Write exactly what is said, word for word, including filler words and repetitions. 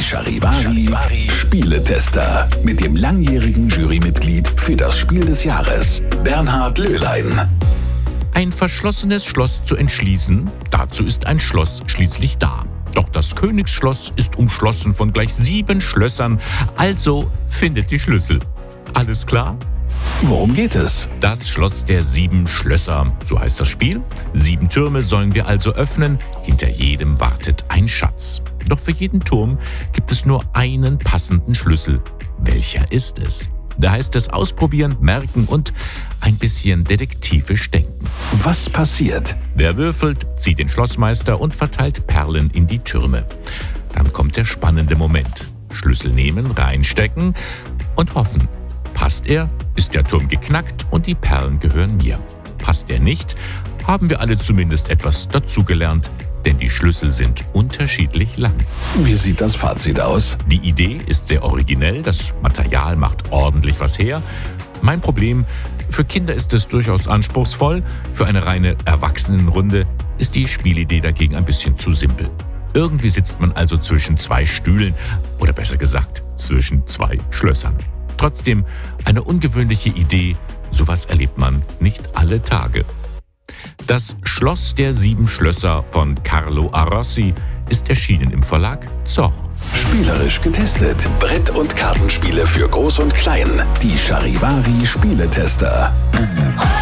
Charivari Spieletester mit dem langjährigen Jurymitglied für das Spiel des Jahres, Bernhard Löhlein. Ein verschlossenes Schloss zu entschließen, dazu ist ein Schloss schließlich da. Doch das Königsschloss ist umschlossen von gleich sieben Schlössern, also findet die Schlüssel. Alles klar? Worum geht es? Das Schloss der sieben Schlösser, so heißt das Spiel. Sieben Türme sollen wir also öffnen, hinter jedem wartet ein Schatz. Doch für jeden Turm gibt es nur einen passenden Schlüssel. Welcher ist es? Da heißt es ausprobieren, merken und ein bisschen detektivisch denken. Was passiert? Wer würfelt, zieht den Schlossmeister und verteilt Perlen in die Türme. Dann kommt der spannende Moment. Schlüssel nehmen, reinstecken und hoffen. Passt er, ist der Turm geknackt und die Perlen gehören mir. Passt er nicht, haben wir alle zumindest etwas dazugelernt, denn die Schlüssel sind unterschiedlich lang. Wie sieht das Fazit aus? Die Idee ist sehr originell, das Material macht ordentlich was her. Mein Problem, für Kinder ist es durchaus anspruchsvoll, für eine reine Erwachsenenrunde ist die Spielidee dagegen ein bisschen zu simpel. Irgendwie sitzt man also zwischen zwei Stühlen oder besser gesagt zwischen zwei Schlössern. Trotzdem eine ungewöhnliche Idee, sowas erlebt man nicht alle Tage. Das Schloss der sieben Schlösser von Carlo Arossi ist erschienen im Verlag Zoch. Spielerisch getestet. Brett- und Kartenspiele für Groß und Klein. Die Charivari Spieletester.